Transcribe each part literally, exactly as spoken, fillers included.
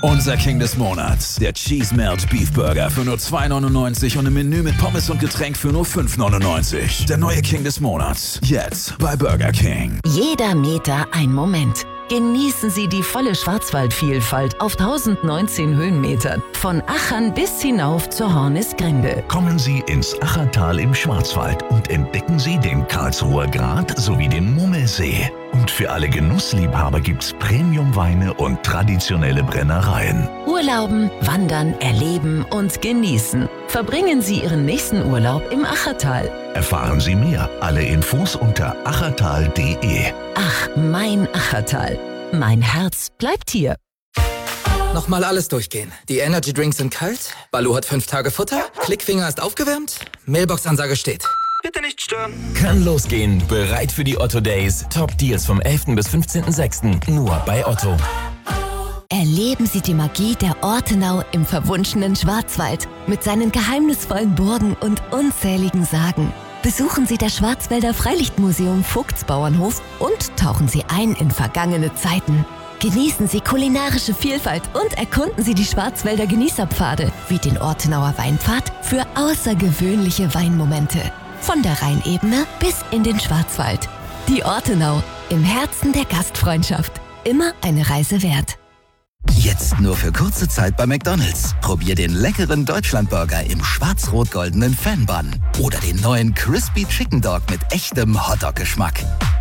Unser King des Monats, der Cheese Melt Beef Burger für nur zwei neunundneunzig und im Menü mit Pommes und Getränk für nur fünf neunundneunzig. Der neue King des Monats, jetzt bei Burger King. Jeder Meter ein Moment. Genießen Sie die volle Schwarzwaldvielfalt auf tausendneunzehn Höhenmetern. Von Achern bis hinauf zur Hornisgrinde. Kommen Sie ins Achertal im Schwarzwald und entdecken Sie den Karlsruher Grat sowie den Mummelsee. Und für alle Genussliebhaber gibt's Premium-Weine und traditionelle Brennereien. Urlauben, wandern, erleben und genießen. Verbringen Sie Ihren nächsten Urlaub im Achertal. Erfahren Sie mehr. Alle Infos unter achertal punkt de. Ach, mein Achertal. Mein Herz bleibt hier. Nochmal alles durchgehen. Die Energy Drinks sind kalt, Baloo hat fünf Tage Futter, Klickfinger ist aufgewärmt, Mailbox-Ansage steht. Bitte nicht stören. Kann losgehen. Bereit für die Otto Days. Top Deals vom elften bis fünfzehnten sechsten Nur bei Otto. Erleben Sie die Magie der Ortenau im verwunschenen Schwarzwald mit seinen geheimnisvollen Burgen und unzähligen Sagen. Besuchen Sie das Schwarzwälder Freilichtmuseum Vogtsbauernhof und tauchen Sie ein in vergangene Zeiten. Genießen Sie kulinarische Vielfalt und erkunden Sie die Schwarzwälder Genießerpfade wie den Ortenauer Weinpfad für außergewöhnliche Weinmomente. Von der Rheinebene bis in den Schwarzwald. Die Ortenau, im Herzen der Gastfreundschaft. Immer eine Reise wert. Jetzt nur für kurze Zeit bei McDonald's. Probier den leckeren Deutschlandburger im schwarz-rot-goldenen Fan-Bun. Oder den neuen Crispy Chicken Dog mit echtem Hotdog-Geschmack.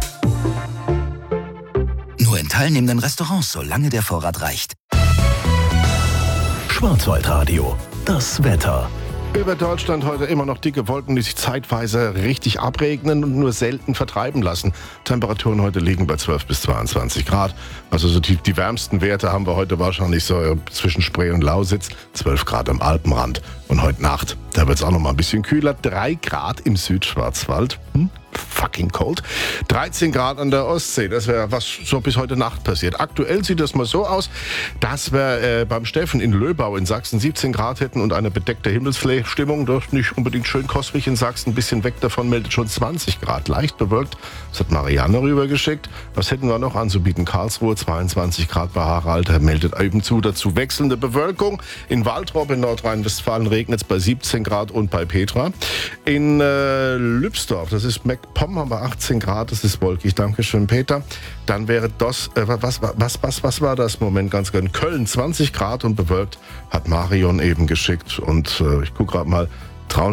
Nur in teilnehmenden Restaurants, solange der Vorrat reicht. Schwarzwaldradio. Das Wetter. Über Deutschland heute immer noch dicke Wolken, die sich zeitweise richtig abregnen und nur selten vertreiben lassen. Temperaturen heute liegen bei zwölf bis zweiundzwanzig Grad. Also so die, die wärmsten Werte haben wir heute wahrscheinlich so zwischen Spree und Lausitz. zwölf Grad am Alpenrand. Und heute Nacht, da wird es auch noch mal ein bisschen kühler. drei Grad im Südschwarzwald. Hm? Fucking cold. dreizehn Grad an der Ostsee. Das wäre, was so bis heute Nacht passiert. Aktuell sieht das mal so aus, dass wir äh, beim Steffen in Löbau in Sachsen siebzehn Grad hätten und eine bedeckte Himmelsstimmung. Das ist nicht unbedingt schön kosmig in Sachsen. Ein bisschen weg davon meldet schon zwanzig Grad. Leicht bewölkt. Das hat Marianne rübergeschickt. Was hätten wir noch anzubieten? Karlsruhe zweiundzwanzig Grad bei Harald. Er meldet ebenzu dazu wechselnde Bewölkung. In Waltrop in Nordrhein-Westfalen regnet es bei siebzehn Grad und bei Petra. In äh, Lübsdorf, das ist MacPom, haben wir achtzehn Grad, das ist wolkig. Dankeschön, Peter. Dann wäre das, äh, was, was, was, was war das? Moment, ganz genau. Köln zwanzig Grad und bewölkt, hat Marion eben geschickt. Und äh, ich gucke gerade mal,